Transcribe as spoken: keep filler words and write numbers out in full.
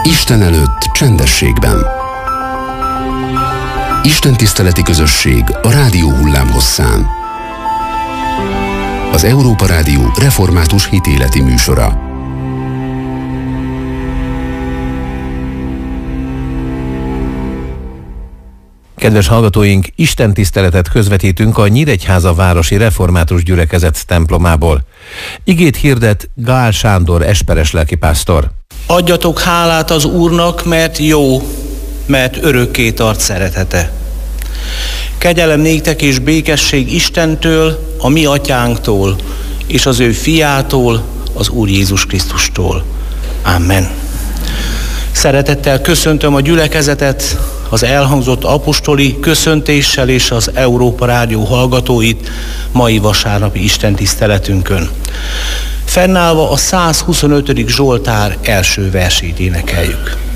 Isten előtt csendességben. Isten tiszteleti közösség a rádió hullámhosszán. Az Európa Rádió református hitéleti műsora. Kedves hallgatóink, Isten tiszteletet közvetítünk a Nyíregyháza városi református gyülekezet templomából. Igét hirdet Gál Sándor esperes lelkipásztor. Adjatok hálát az Úrnak, mert jó, mert örökké tart szeretete. Kegyelem néktek és békesség Istentől, a mi atyánktól, és az ő fiától, az Úr Jézus Krisztustól. Amen. Szeretettel köszöntöm a gyülekezetet, az elhangzott apostoli köszöntéssel és az Európa Rádió hallgatóit mai vasárnapi istentiszteletünkön. Fennállva a százhuszonötödik Zsoltár első versét énekeljük.